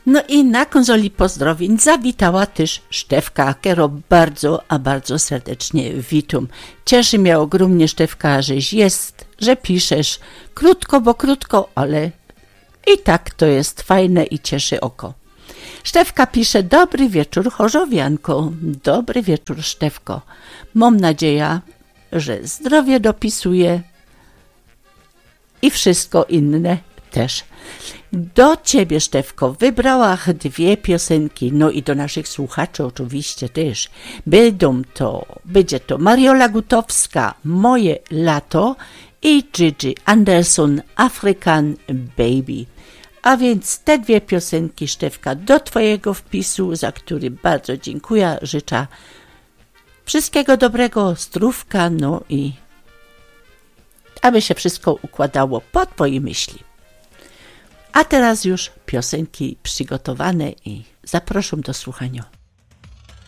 No i na konsoli pozdrowień zawitała też Stefka, którą bardzo serdecznie witam. Cieszy mnie ogromnie, Stefka, żeś jest, że piszesz krótko, bo krótko, ale i tak to jest fajne i cieszy oko. Stefka pisze: dobry wieczór, Chorzowianko. Dobry wieczór, Stefko. Mam nadzieję, że zdrowie dopisuje i wszystko inne też. Do ciebie, Stefko, wybrałam 2 piosenki, no i do naszych słuchaczy oczywiście też. Będzie to Mariola Gutowska, Moje lato i Gigi Anderson, African Baby. A więc te 2 piosenki, Stefka, do twojego wpisu, za który bardzo dziękuję. Życzę wszystkiego dobrego, zdrówka, no i aby się wszystko układało po twojej myśli. A teraz już piosenki przygotowane i zapraszam do słuchania.